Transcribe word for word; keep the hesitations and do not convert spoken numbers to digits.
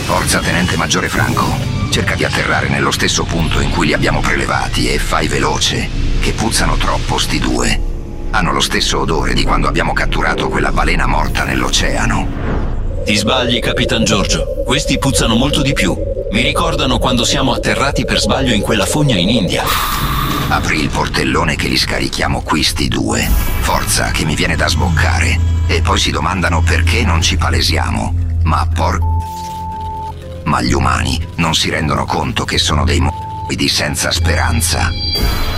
Forza, tenente maggiore Franco. Cerca di atterrare nello stesso punto in cui li abbiamo prelevati e fai veloce, che puzzano troppo sti due. Hanno lo stesso odore di quando abbiamo catturato quella balena morta nell'oceano. Ti sbagli, Capitan Giorgio. Questi puzzano molto di più. Mi ricordano quando siamo atterrati per sbaglio in quella fogna in India. Apri il portellone che li scarichiamo qui sti due. Forza, che mi viene da sboccare. E poi si domandano perché non ci palesiamo. Ma por... Ma gli umani non si rendono conto che sono dei m***i senza speranza.